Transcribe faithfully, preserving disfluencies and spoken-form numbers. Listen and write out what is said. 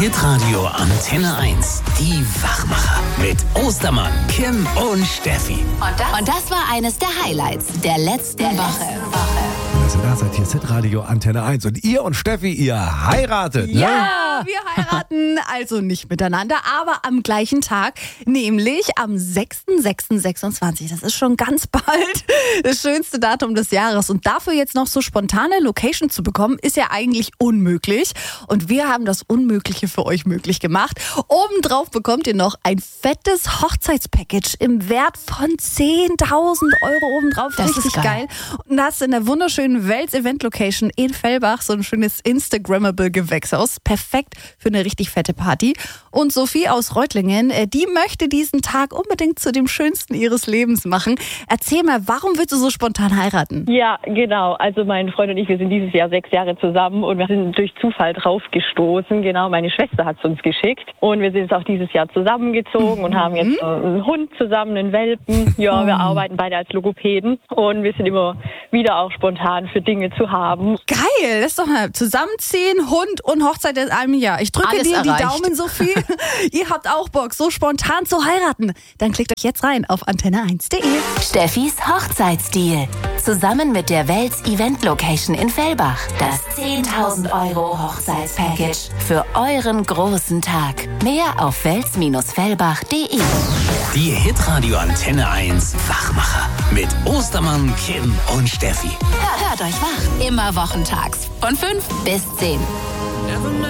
Hitradio Antenne eins. Die Wachmacher mit Ostermann, Kim und Steffi. Und das, und das war eines der Highlights der letzten der Woche. Schön, dass ihr da seid. Hier ist Hitradio Antenne eins. Und ihr und Steffi, ihr heiratet, ne? Ja, wir heiraten also nicht miteinander, aber am gleichen Tag, nämlich am sechster sechster sechsundzwanzig. Das ist schon ganz bald das schönste Datum des Jahres. Und dafür jetzt noch so spontane Location zu bekommen, ist ja eigentlich unmöglich. Und wir haben das Unmögliche für euch möglich gemacht. Obendrauf bekommt ihr noch ein fettes Hochzeitspackage im Wert von zehntausend Euro obendrauf. Das Richtig ist geil. geil. Und das in der wunderschönen Welts Event Location in Fellbach, so ein schönes Instagrammable Gewächshaus. Perfekt für eine richtig fette Party. Und Sophie aus Reutlingen, die möchte diesen Tag unbedingt zu dem schönsten ihres Lebens machen. Erzähl mal, warum willst du so spontan heiraten? Ja, genau. Also mein Freund und ich, wir sind dieses Jahr sechs Jahre zusammen und wir sind durch Zufall drauf gestoßen. Genau, meine Schwester hat es uns geschickt. Und wir sind jetzt auch dieses Jahr zusammengezogen mhm. und haben jetzt einen Hund zusammen, einen Welpen. Ja, wir arbeiten beide als Logopäden und wir sind immer wieder auch spontan für Dinge zu haben. Geil, lass doch mal zusammenziehen, Hund und Hochzeit in einem Jahr. Ich drücke Alles dir erreicht. die Daumen, Sophie. Ihr habt auch Bock, so spontan zu heiraten. Dann klickt euch jetzt rein auf antenne eins punkt de. Steffis Hochzeitsdeal. Zusammen mit der Welts Event Location in Fellbach. Das zehntausend Euro Hochzeitspackage für euren großen Tag. Mehr auf welts fellbach punkt de. Die Hitradio Antenne eins Wachmacher mit Ostermann, Kim und Steffi. Hört euch wach. Immer wochentags von fünf bis zehn.